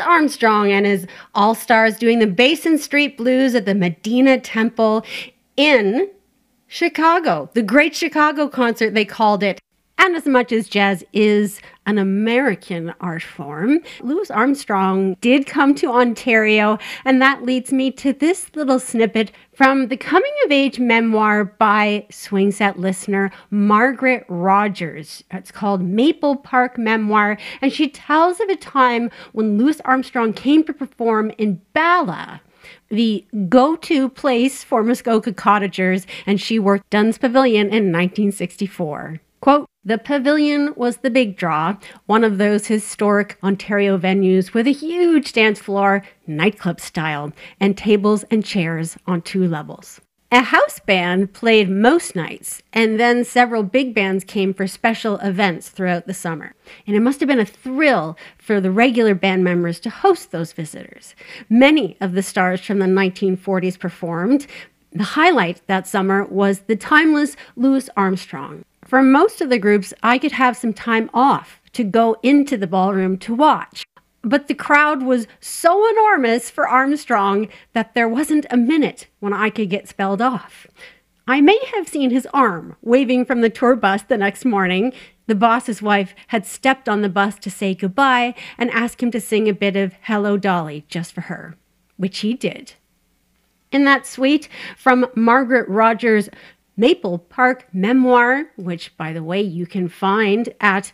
Armstrong and his all-stars doing the Basin Street Blues at the Medina Temple in Chicago. The Great Chicago Concert, they called it. And as much as jazz is an American art form, Louis Armstrong did come to Ontario, and that leads me to this little snippet from the coming-of-age memoir by swing set listener Margaret Rogers. It's called Maple Park Memoir, and she tells of a time when Louis Armstrong came to perform in Bala, the go-to place for Muskoka cottagers, and she worked Dunn's Pavilion in 1964. Quote, "The Pavilion was the big draw, one of those historic Ontario venues with a huge dance floor, nightclub style, and tables and chairs on 2 levels. A house band played most nights, and then several big bands came for special events throughout the summer. And it must have been a thrill for the regular band members to host those visitors. Many of the stars from the 1940s performed. The highlight that summer was the timeless Louis Armstrong. For most of the groups, I could have some time off to go into the ballroom to watch. But the crowd was so enormous for Armstrong that there wasn't a minute when I could get spelled off. I may have seen his arm waving from the tour bus the next morning. The boss's wife had stepped on the bus to say goodbye and asked him to sing a bit of Hello Dolly just for her, which he did." In that suite from Margaret Rogers' Maple Park Memoir, which, by the way, you can find at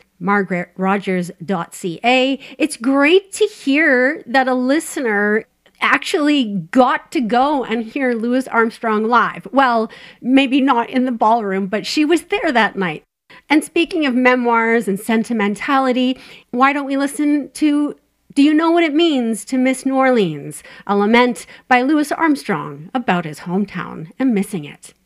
margaretrogers.ca. It's great to hear that a listener actually got to go and hear Louis Armstrong live. Well, maybe not in the ballroom, but she was there that night. And speaking of memoirs and sentimentality, why don't we listen to Do You Know What It Means to Miss New Orleans? A lament by Louis Armstrong about his hometown and missing it.